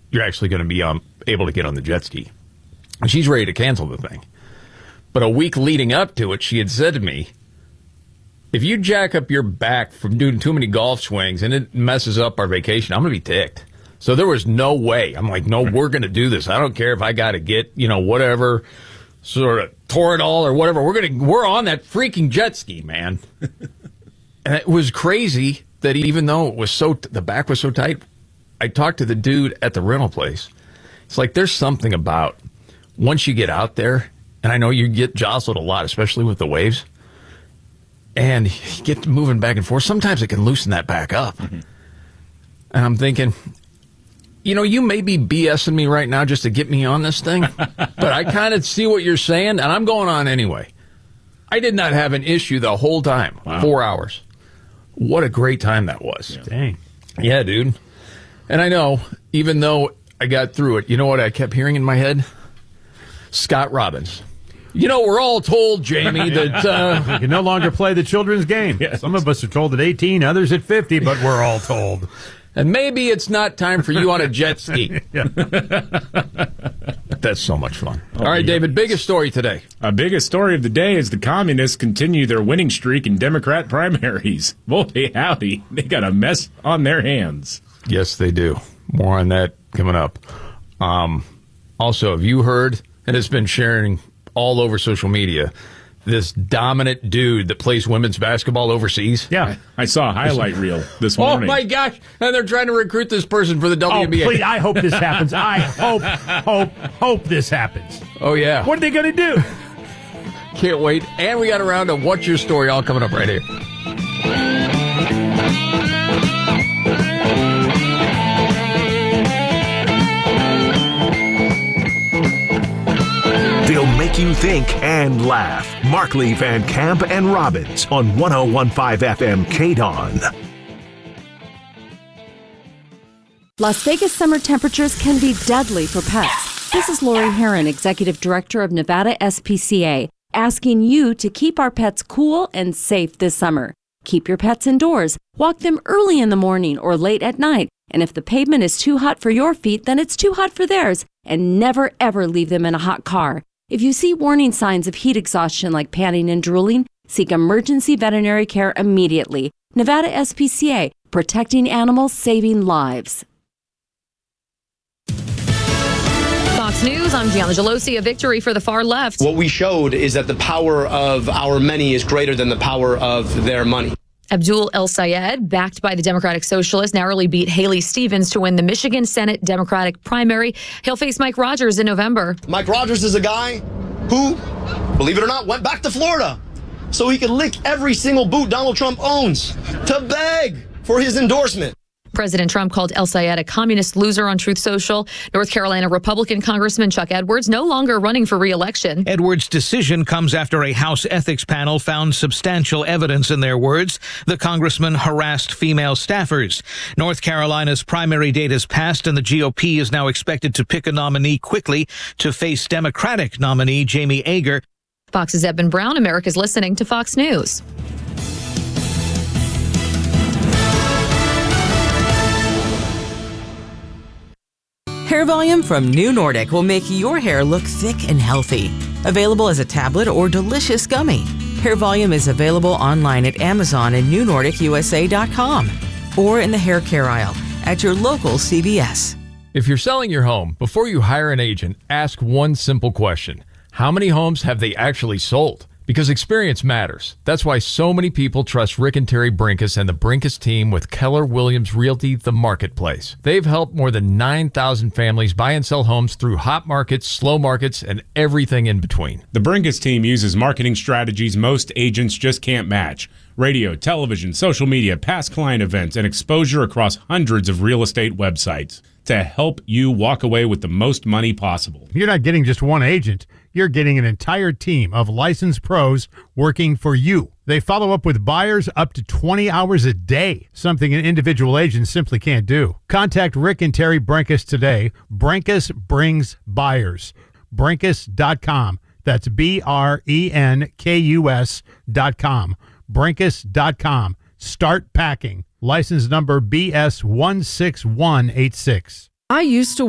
you're actually going to be able to get on the jet ski. And she's ready to cancel the thing. But a week leading up to it, she had said to me, if you jack up your back from doing too many golf swings and it messes up our vacation, I'm going to be ticked. So there was no way. I'm like, no, we're going to do this. I don't care if I got to get, whatever, sort of Toradol or whatever. We're on that freaking jet ski, man. And it was crazy that even though it was the back was so tight, I talked to the dude at the rental place. It's like there's something about once you get out there, and I know you get jostled a lot, especially with the waves, and you get moving back and forth. Sometimes it can loosen that back up. Mm-hmm. And I'm thinking, you may be BSing me right now just to get me on this thing, but I kind of see what you're saying, and I'm going on anyway. I did not have an issue the whole time. Wow. 4 hours. What a great time that was. Yeah. Dang. Yeah, dude. And I know, even though I got through it, you know what I kept hearing in my head? Scott Robbins. We're all told, Jamie, that... we can no longer play the children's game. Yes. Some of us are told at 18, others at 50, but we're all told. And maybe it's not time for you on a jet ski. That's so much fun. All right, David, biggest story today. Biggest story of the day is the communists continue their winning streak in Democrat primaries. Boy, howdy, they got a mess on their hands. Yes, they do. More on that coming up. Also, have you heard, and it's been sharing all over social media, this dominant dude that plays women's basketball overseas? Yeah. I saw a highlight reel this morning. Oh, my gosh. And they're trying to recruit this person for the WNBA. Oh, please, I hope this happens. I hope this happens. Oh, yeah. What are they going to do? Can't wait. And we got around to What's Your Story, all coming up right here. They'll make you think and laugh. Markley, Van Camp, and Robbins on 101.5 FM KDON. Las Vegas summer temperatures can be deadly for pets. This is Lori Heron, Executive Director of Nevada SPCA, asking you to keep our pets cool and safe this summer. Keep your pets indoors. Walk them early in the morning or late at night. And if the pavement is too hot for your feet, then it's too hot for theirs. And never, ever leave them in a hot car. If you see warning signs of heat exhaustion like panting and drooling, seek emergency veterinary care immediately. Nevada SPCA, protecting animals, saving lives. Fox News, I'm Gianna Gelosi. A victory for the far left. What we showed is that the power of our many is greater than the power of their money. Abdul El-Sayed, backed by the Democratic Socialists, narrowly beat Haley Stevens to win the Michigan Senate Democratic primary. He'll face Mike Rogers in November. Mike Rogers is a guy who, believe it or not, went back to Florida so he could lick every single boot Donald Trump owns to beg for his endorsement. President Trump called El-Sayed a communist loser on Truth Social. North Carolina Republican Congressman Chuck Edwards no longer running for re-election. Edwards' decision comes after a House ethics panel found substantial evidence, in their words, the congressman harassed female staffers. North Carolina's primary date has passed, and the GOP is now expected to pick a nominee quickly to face Democratic nominee Jamie Ager. Fox's Eben Brown, America's listening to Fox News. Hair Volume from New Nordic will make your hair look thick and healthy. Available as a tablet or delicious gummy. Hair Volume is available online at Amazon and NewNordicUSA.com or in the hair care aisle at your local CVS. If you're selling your home, before you hire an agent, ask one simple question. How many homes have they actually sold? Because experience matters. That's why so many people trust Rick and Terry Brinkus and the Brinkus team with Keller Williams Realty, the marketplace. They've helped more than 9,000 families buy and sell homes through hot markets, slow markets, and everything in between. The Brinkus team uses marketing strategies most agents just can't match. Radio, television, social media, past client events, and exposure across hundreds of real estate websites to help you walk away with the most money possible. You're not getting just one agent. You're getting an entire team of licensed pros working for you. They follow up with buyers up to 20 hours a day, something an individual agent simply can't do. Contact Rick and Terry Brinkus today. Brinkus brings buyers. Brinkus.com. That's BRENKUS.com. Brinkus.com. Start packing. License number BS 16186. I used to